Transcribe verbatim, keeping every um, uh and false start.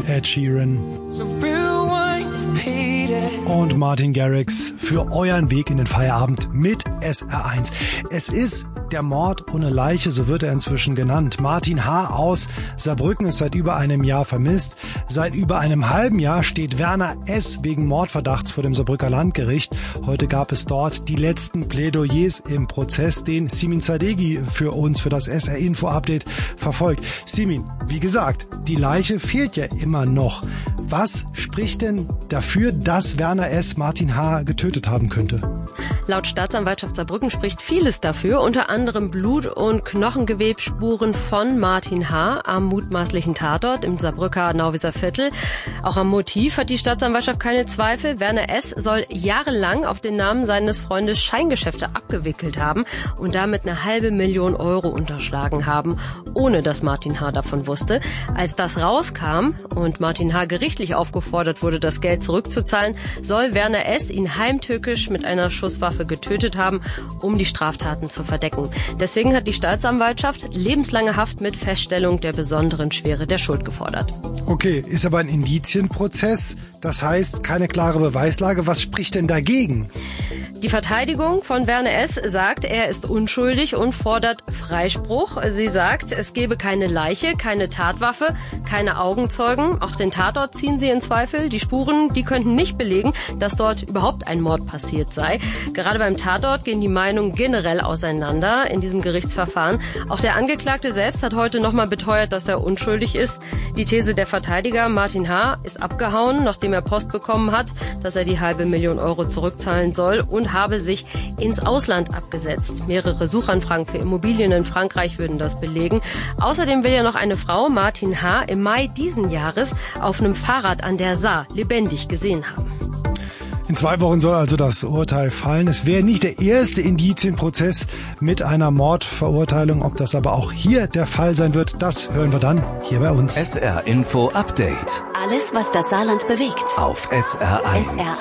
Ed Sheeran und Martin Garrix für euren Weg in den Feierabend mit S R eins. Es ist der Mord ohne Leiche, so wird er inzwischen genannt. Martin H. aus Saarbrücken ist seit über einem Jahr vermisst. Seit über einem halben Jahr steht Werner S. wegen Mordverdachts vor dem Saarbrücker Landgericht. Heute gab es dort die letzten Plädoyers im Prozess, den Simin Zadegi für uns, für das S R-Info-Update verfolgt. Simin, wie gesagt, die Leiche fehlt ja immer noch. Was spricht denn dafür, dass Werner S. Martin H. getötet haben könnte? Laut Staatsanwaltschaft Saarbrücken spricht vieles dafür, unter anderem Blut- und Knochengewebsspuren von Martin H. am mutmaßlichen Tatort im Saarbrücker Nauwieser Viertel. Auch am Motiv hat die Staatsanwaltschaft keine Zweifel. Werner S. soll jahrelang auf den Namen seines Freundes Scheingeschäfte abgewickelt haben und damit eine halbe Million Euro unterschlagen haben, ohne dass Martin H. davon wusste. Als das rauskam und Martin H. gerichtlich aufgefordert wurde, das Geld zurückzuzahlen, soll Werner S. ihn heimtückisch mit einer Schusswaffe getötet haben, um die Straftaten zu verdecken. Deswegen hat die Staatsanwaltschaft lebenslange Haft mit Feststellung der besonderen Schwere der Schuld gefordert. Okay, ist aber ein Indizienprozess, das heißt keine klare Beweislage. Was spricht denn dagegen? Die Verteidigung von Werner S. sagt, er ist unschuldig und fordert Freispruch. Sie sagt, es gebe keine Leiche, keine Tatwaffe, keine Augenzeugen. Auch den Tatort ziehen sie in Zweifel. Die Spuren, die könnten nicht belegen, dass dort überhaupt ein Mord passiert sei. Gerade beim Tatort gehen die Meinungen generell auseinander in diesem Gerichtsverfahren. Auch der Angeklagte selbst hat heute nochmal beteuert, dass er unschuldig ist. Die These der Verteidiger, Martin H., ist abgehauen, nachdem er Post bekommen hat, dass er die halbe Million Euro zurückzahlen soll und habe sich ins Ausland abgesetzt. Mehrere Suchanfragen für Immobilien in Frankreich würden das belegen. Außerdem will ja noch eine Frau, Martin H., im Mai diesen Jahres auf einem Fahrrad an der Saar lebendig gesehen haben. In zwei Wochen soll also das Urteil fallen. Es wäre nicht der erste Indizienprozess mit einer Mordverurteilung. Ob das aber auch hier der Fall sein wird, das hören wir dann hier bei uns. S R Info Update. Alles, was das Saarland bewegt. Auf S R eins.